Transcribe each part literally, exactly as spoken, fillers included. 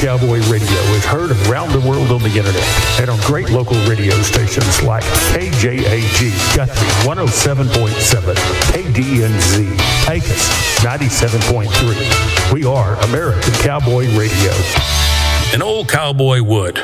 Cowboy Radio is heard around the world on the internet and on great local radio stations like K J A G Guthrie one oh seven point seven, K D N Z Pecos ninety-seven point three. We are American Cowboy Radio. An old cowboy would.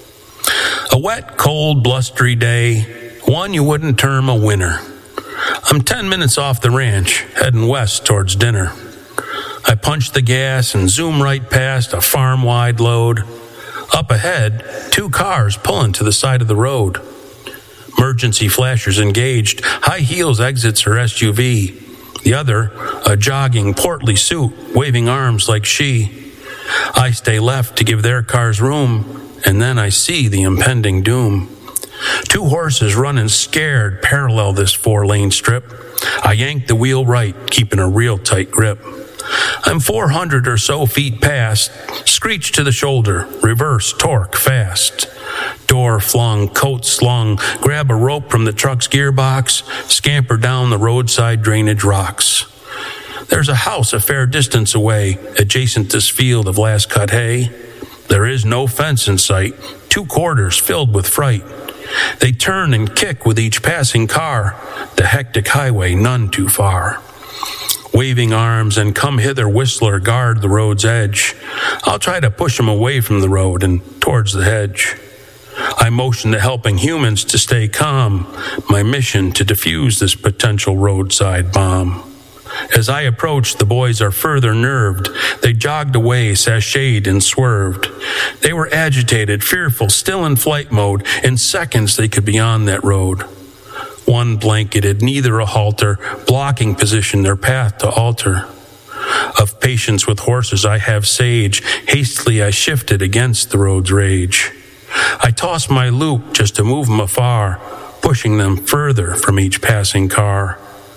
A wet, cold, blustery day, one you wouldn't term a winter. I'm ten minutes off the ranch, heading west towards dinner. I punch the gas and zoom right past a farm-wide load. Up ahead, two cars pulling to the side of the road. Emergency flashers engaged, high heels exits her S U V. The other, a jogging, portly suit, waving arms like she. I stay left to give their cars room, and then I see the impending doom. Two horses running scared parallel this four-lane strip. I yank the wheel right, keeping a real tight grip. I'm four hundred or so feet past, screech to the shoulder, reverse, torque, fast. Door flung, coat slung, grab a rope from the truck's gearbox, scamper down the roadside drainage rocks. There's a house a fair distance away, adjacent this field of last cut hay. There is no fence in sight, two quarters filled with fright. They turn and kick with each passing car, the hectic highway none too far. Waving arms and come hither whistler guard the road's edge. I'll try to push them away from the road and towards the hedge. I motion the helping humans to stay calm, my mission to defuse this potential roadside bomb. As I approach, the boys are further nerved. They jogged away, sashayed and swerved. They were agitated, fearful, still in flight mode. In seconds they could be on that road. One blanketed, neither a halter, blocking position their path to alter. Of patience with horses I have sage. Hastily I shifted against the road's rage. I tossed my loop just to move them afar, pushing them further from each passing car.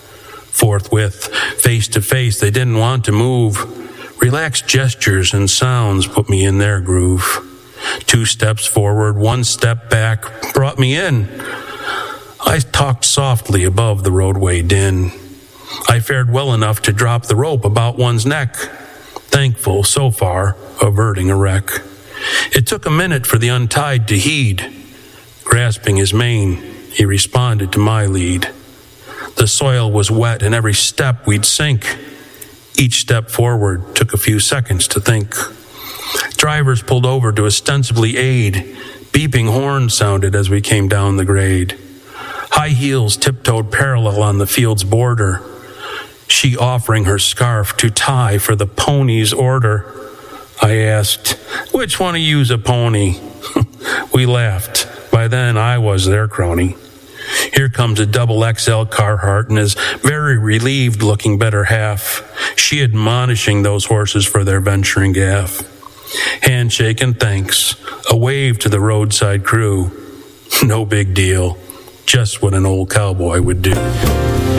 Forthwith, face to face, they didn't want to move. Relaxed gestures and sounds put me in their groove. Two steps forward, one step back, brought me in. I talked softly above the roadway din. I fared well enough to drop the rope about one's neck, thankful, so far, averting a wreck. It took a minute for the untied to heed. Grasping his mane, he responded to my lead. The soil was wet, and every step we'd sink. Each step forward took a few seconds to think. Drivers pulled over to ostensibly aid. Beeping horns sounded as we came down the grade. High heels tiptoed parallel on the field's border, she offering her scarf to tie for the pony's order. I asked, which one of you's a pony? We laughed. By then, I was their crony. Here comes a double X L Carhartt and his very relieved-looking better half, she admonishing those horses for their venturing gaff. Handshake and thanks, a wave to the roadside crew. No big deal. Just what an old cowboy would do.